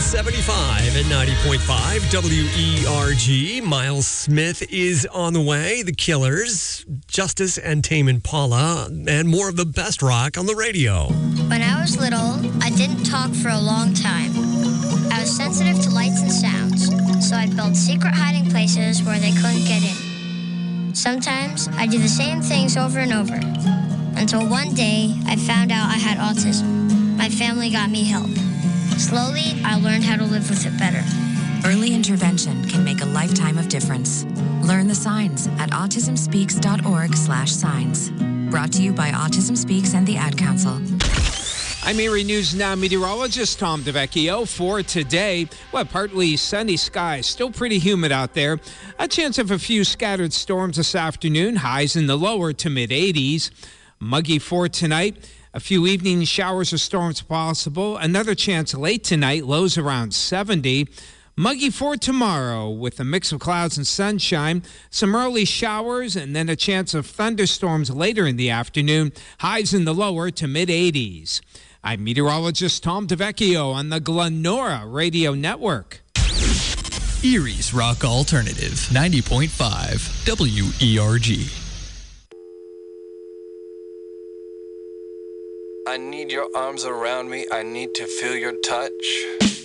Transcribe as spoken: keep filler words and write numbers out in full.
seventy-five at ninety point five W E R G. Miles Smith is on the way. The Killers, Justice and Tame Impala, and more of the best rock on the radio. When I was little, I didn't talk for a long time. I was sensitive to lights and sounds, so I built secret hiding places where they couldn't get in. Sometimes I do the same things over and over, until one day I found out I had autism. My family got me help. Slowly, I learned how to live with it better. Early intervention can make a lifetime of difference. Learn the signs at autismspeaks.org slash signs. Brought to you by Autism Speaks and the Ad Council. I'm Erie News Now meteorologist Tom DeVecchio. For today, well, partly sunny skies, still pretty humid out there. A chance of a few scattered storms this afternoon, highs in the lower to mid eighties. Muggy for tonight. A few evening showers or storms possible. Another chance late tonight, lows around seventy. Muggy for tomorrow with a mix of clouds and sunshine. Some early showers and then a chance of thunderstorms later in the afternoon. Highs in the lower to mid eighties. I'm meteorologist Tom DeVecchio on the Glenora Radio Network. Erie's Rock Alternative, ninety point five W E R G. I need your arms around me. I need to feel your touch.